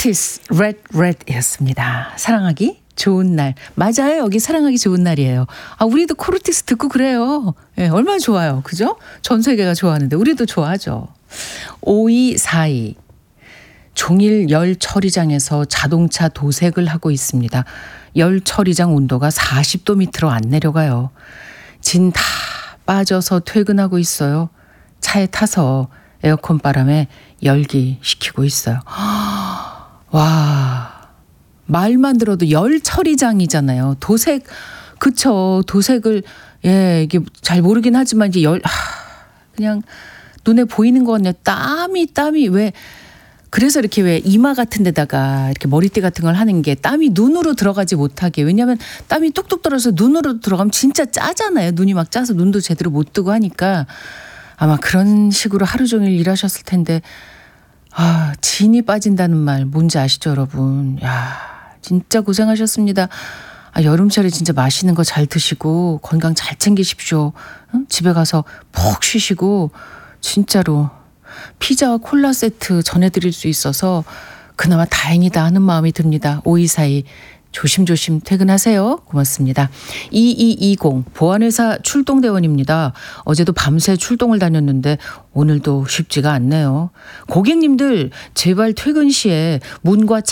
코르티스 렛이었습니다. 사랑하기 좋은 날. 맞아요. 여기 사랑하기 좋은 날이에요. 아, 우리도 코르티스 듣고 그래요. 예, 얼마나 좋아요. 그죠? 전 세계가 좋아하는데 우리도 좋아하죠. 5242. 종일 열 처리장에서 자동차 도색을 하고 있습니다. 열 처리장 온도가 40도 밑으로 안 내려가요. 진 다 빠져서 퇴근하고 있어요. 차에 타서 에어컨 바람에 열기 식히고 있어요. 와, 말만 들어도 열 처리장이잖아요. 도색, 그쵸. 도색을, 예, 이게 잘 모르긴 하지만 이제 그냥 눈에 보이는 거는 땀이 왜, 그래서 이렇게 왜 이마 같은 데다가 이렇게 머리띠 같은 걸 하는 게 땀이 눈으로 들어가지 못하게. 왜냐하면 땀이 뚝뚝 떨어져서 눈으로 들어가면 진짜 짜잖아요. 눈이 막 짜서 눈도 제대로 못 뜨고 하니까 아마 그런 식으로 하루 종일 일하셨을 텐데, 아, 진이 빠진다는 말 뭔지 아시죠, 여러분? 야, 진짜 고생하셨습니다. 아, 여름철에 진짜 맛있는 거 잘 드시고 건강 잘 챙기십시오. 응? 집에 가서 푹 쉬시고 진짜로 피자와 콜라 세트 전해드릴 수 있어서 그나마 다행이다 하는 마음이 듭니다. 5242 조심조심 퇴근하세요. 고맙습니다. 2220 보안회사 출동대원입니다. 어제도 밤새 출동을 다녔는데 오늘도 쉽지가 않네요. 고객님들 제발 퇴근 시에 문과